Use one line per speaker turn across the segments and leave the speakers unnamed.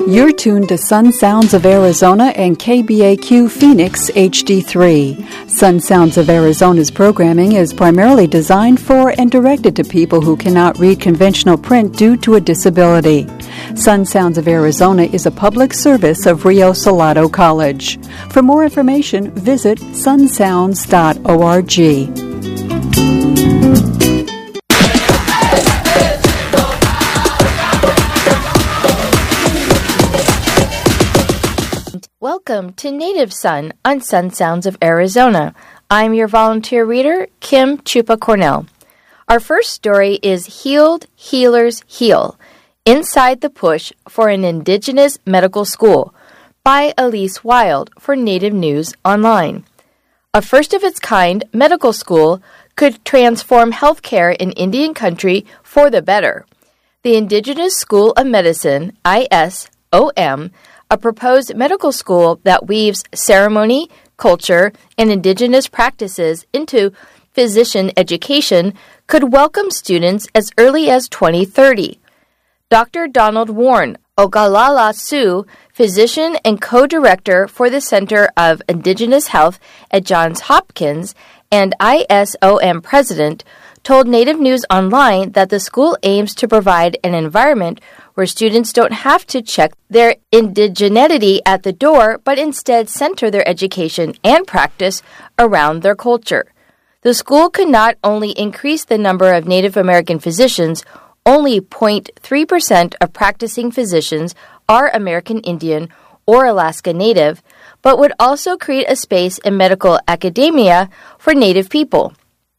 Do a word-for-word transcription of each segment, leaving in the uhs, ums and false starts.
You're tuned to Sun Sounds of Arizona and K B A Q Phoenix H D three. Sun Sounds of Arizona's programming is primarily designed for and directed to people who cannot read conventional print due to a disability. Sun Sounds of Arizona is a public service of Rio Salado College. For more information, visit sun sounds dot org.
Welcome to Native Sun on Sun Sounds of Arizona. I'm your volunteer reader, Kim Chupa Cornell. Our first story is Healed Healers Heal, Inside the Push for an Indigenous Medical School by Elise Wild for Native News Online. A first-of-its-kind medical school could transform healthcare in Indian country for the better. The Indigenous School of Medicine, I S O M, a proposed medical school that weaves ceremony, culture, and indigenous practices into physician education, could welcome students as early as twenty thirty. Doctor Donald Warren, Ogalala Sioux, physician and co-director for the Center of Indigenous Health at Johns Hopkins and I S O M president, told Native News Online that the school aims to provide an environment where students don't have to check their indigeneity at the door, but instead center their education and practice around their culture. The school could not only increase the number of Native American physicians, only zero point three percent of practicing physicians are American Indian or Alaska Native, but would also create a space in medical academia for Native people.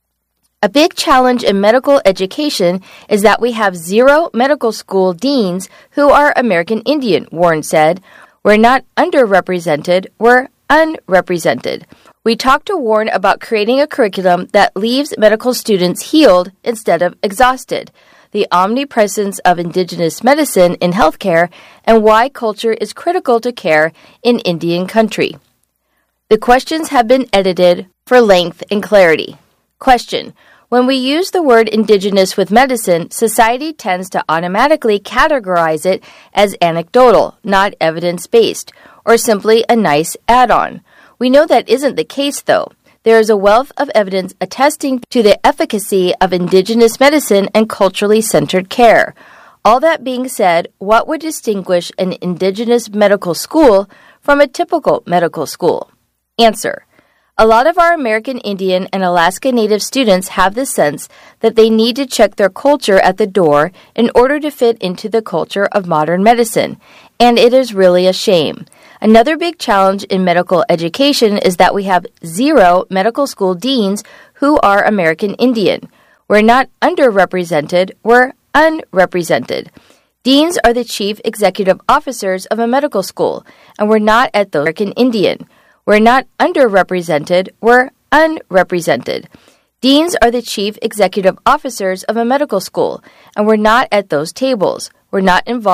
A big challenge in medical education is that we have zero medical school deans who are American Indian, Warren said. We're not underrepresented, we're unrepresented. We talked to Warren about creating a curriculum that leaves medical students healed instead of exhausted, the omnipresence of Indigenous medicine in healthcare, and why culture is critical to care in Indian country. The questions have been edited for length and clarity. Question: when we use the word indigenous with medicine, society tends to automatically categorize it as anecdotal, not evidence-based, or simply a nice add-on. We know that isn't the case, though. There is a wealth of evidence attesting to the efficacy of indigenous medicine and culturally centered care. All that being said, what would distinguish an indigenous medical school from a typical medical school? Answer: a lot of our American Indian and Alaska Native students have the sense that they need to check their culture at the door in order to fit into the culture of modern medicine, and it is really a shame. Another big challenge in medical education is that we have zero medical school deans who are American Indian. We're not underrepresented, we're unrepresented. Deans are the chief executive officers of a medical school, and we're not at those American Indian. We're not underrepresented, we're unrepresented. Deans are the chief executive officers of a medical school, and we're not at those tables. We're not involved